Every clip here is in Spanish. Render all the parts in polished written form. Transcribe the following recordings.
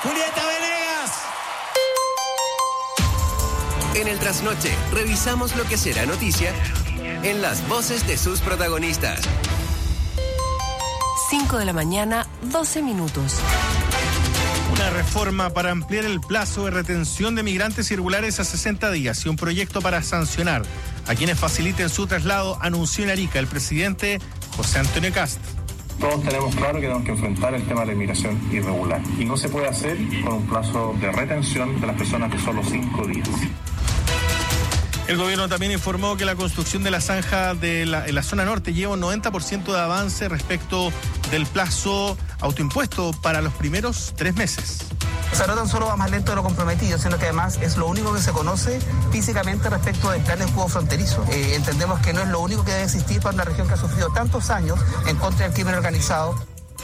Julieta Venegas. En el trasnoche, revisamos lo que será noticia en las voces de sus protagonistas. 5 de la mañana, 12 minutos. Una reforma para ampliar el plazo de retención de migrantes irregulares a 60 días y un proyecto para sancionar a quienes faciliten su traslado, anunció en Arica el presidente José Antonio Kast. Todos tenemos claro que tenemos que enfrentar el tema de la inmigración irregular y no se puede hacer con un plazo de retención de las personas de solo 5 días. El gobierno también informó que la construcción de la zanja en la zona norte lleva un 90% de avance respecto del plazo autoimpuesto para los primeros 3 meses. O sea, no tan solo va más lento de lo comprometido, sino que además es lo único que se conoce físicamente respecto del plan de escudo fronterizo. Entendemos que no es lo único que debe existir para una región que ha sufrido tantos años en contra del crimen organizado.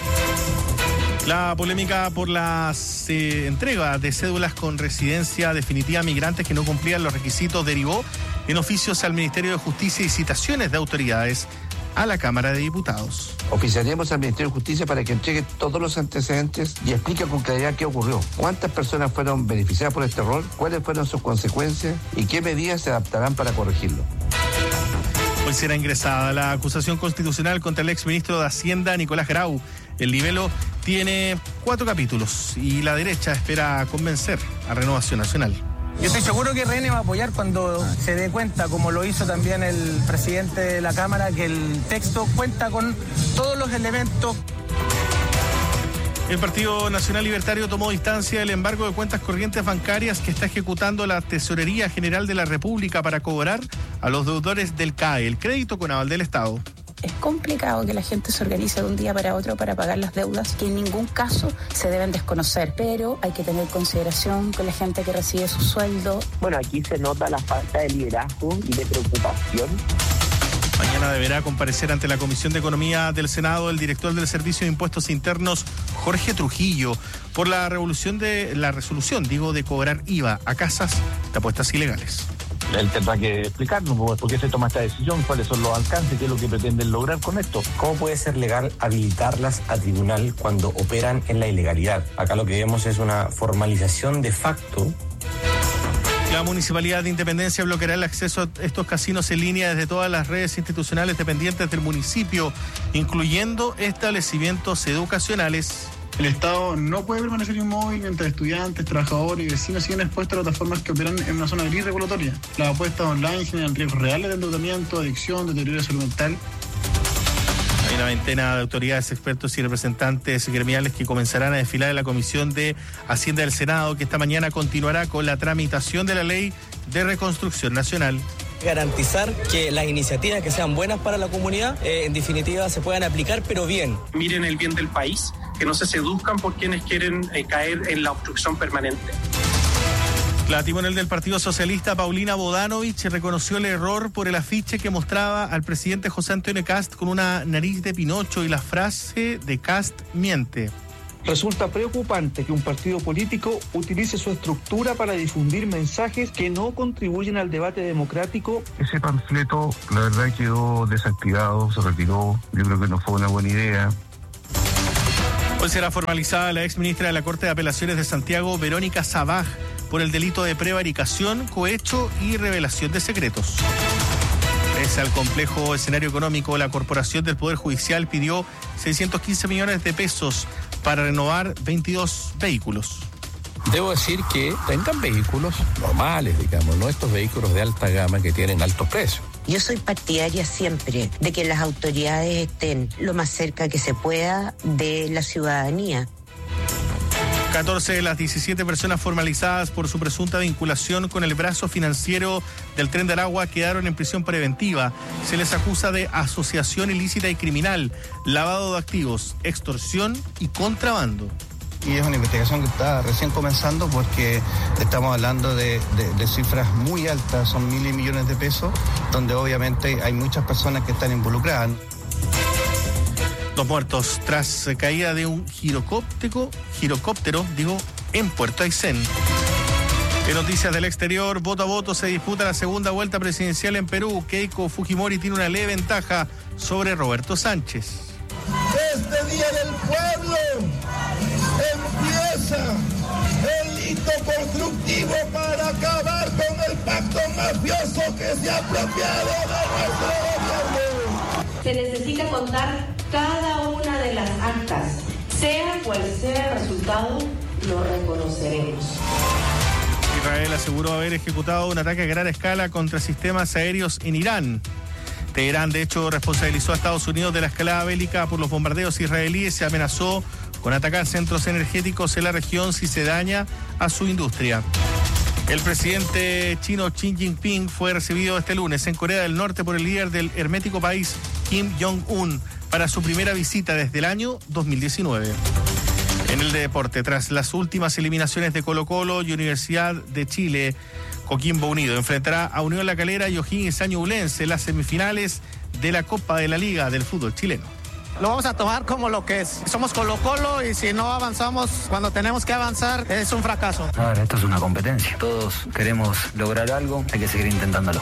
La polémica por las entregas de cédulas con residencia definitiva a migrantes que no cumplían los requisitos derivó en oficios al Ministerio de Justicia y citaciones de autoridades a la Cámara de Diputados. Oficiaremos al Ministerio de Justicia para que entregue todos los antecedentes y explique con claridad qué ocurrió, cuántas personas fueron beneficiadas por este error, cuáles fueron sus consecuencias y qué medidas se adaptarán para corregirlo. Hoy será ingresada la acusación constitucional contra el exministro de Hacienda, Nicolás Grau. El libelo tiene 4 capítulos y la derecha espera convencer a Renovación Nacional. Yo estoy seguro que RN va a apoyar cuando se dé cuenta, como lo hizo también el presidente de la Cámara, que el texto cuenta con todos los elementos. El Partido Nacional Libertario tomó distancia del embargo de cuentas corrientes bancarias que está ejecutando la Tesorería General de la República para cobrar a los deudores del CAE, el crédito con aval del Estado. Es complicado que la gente se organice de un día para otro para pagar las deudas, que en ningún caso se deben desconocer, pero hay que tener consideración con la gente que recibe su sueldo. Bueno, aquí se nota la falta de liderazgo y de preocupación. Mañana deberá comparecer ante la Comisión de Economía del Senado el director del Servicio de Impuestos Internos, Jorge Trujillo, por la resolución de cobrar IVA a casas de apuestas ilegales. Él tendrá que explicarnos por qué se toma esta decisión, cuáles son los alcances, qué es lo que pretenden lograr con esto. ¿Cómo puede ser legal habilitarlas a tribunal cuando operan en la ilegalidad? Acá lo que vemos es una formalización de facto. La Municipalidad de Independencia bloqueará el acceso a estos casinos en línea desde todas las redes institucionales dependientes del municipio, incluyendo establecimientos educacionales. El Estado no puede permanecer inmóvil mientras estudiantes, trabajadores y vecinos siguen expuestos a plataformas que operan en una zona gris regulatoria. Las apuestas online generan riesgos reales de endeudamiento, adicción, deterioro de salud mental. Hay una veintena de autoridades, expertos y representantes gremiales que comenzarán a desfilar en la Comisión de Hacienda del Senado, que esta mañana continuará con la tramitación de la Ley de Reconstrucción Nacional. Garantizar que las iniciativas que sean buenas para la comunidad, en definitiva, se puedan aplicar, pero bien. Miren el bien del país, que no se seduzcan por quienes quieren caer en la obstrucción permanente. La timonel del Partido Socialista, Paulina Bodanovich, reconoció el error por el afiche que mostraba al presidente José Antonio Kast con una nariz de Pinocho y la frase de Kast miente. Resulta preocupante que un partido político utilice su estructura para difundir mensajes que no contribuyen al debate democrático. Ese panfleto, la verdad, quedó desactivado, se retiró. Yo creo que no fue una buena idea. Hoy será formalizada la exministra de la Corte de Apelaciones de Santiago, Verónica Sabaj, por el delito de prevaricación, cohecho y revelación de secretos. Pese al complejo escenario económico, la Corporación del Poder Judicial pidió 615 millones de pesos para renovar 22 vehículos. Debo decir que tengan vehículos normales, digamos, no estos vehículos de alta gama que tienen altos precios. Yo soy partidaria siempre de que las autoridades estén lo más cerca que se pueda de la ciudadanía. 14 de las 17 personas formalizadas por su presunta vinculación con el brazo financiero del Tren de Aragua quedaron en prisión preventiva. Se les acusa de asociación ilícita y criminal, lavado de activos, extorsión y contrabando. Y es una investigación que está recién comenzando porque estamos hablando de cifras muy altas, son miles y millones de pesos, donde obviamente hay muchas personas que están involucradas. 2 muertos tras caída de un girocóptero, en Puerto Aysén. En noticias del exterior, voto a voto se disputa la segunda vuelta presidencial en Perú. Keiko Fujimori tiene una leve ventaja sobre Roberto Sánchez. Este Día del Pueblo empieza que se ha apropiado de nuestro gobierno. Se necesita contar cada una de las actas, sea cual sea el resultado, lo reconoceremos. Israel aseguró haber ejecutado un ataque a gran escala contra sistemas aéreos en Irán. Teherán, de hecho, responsabilizó a Estados Unidos de la escalada bélica por los bombardeos israelíes y amenazó con atacar centros energéticos en la región si se daña a su industria. El presidente chino Xi Jinping fue recibido este lunes en Corea del Norte por el líder del hermético país, Kim Jong-un, para su primera visita desde el año 2019. En el deporte, tras las últimas eliminaciones de Colo-Colo y Universidad de Chile, Coquimbo Unido enfrentará a Unión La Calera y O'Higgins Ñublense en las semifinales de la Copa de la Liga del fútbol chileno. Lo vamos a tomar como lo que es. Somos Colo-Colo y si no avanzamos cuando tenemos que avanzar es un fracaso. A ver, esto es una competencia. Todos queremos lograr algo, hay que seguir intentándolo.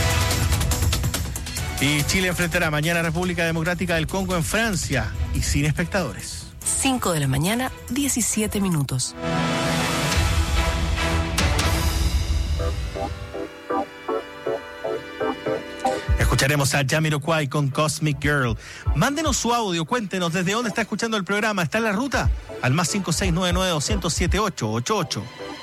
Y Chile enfrentará mañana a República Democrática del Congo en Francia y sin espectadores. 5 de la mañana, 17 minutos. Escucharemos a Jamiroquai con Cosmic Girl. Mándenos su audio, cuéntenos desde dónde está escuchando el programa. ¿Está en la ruta? Al +56992078888.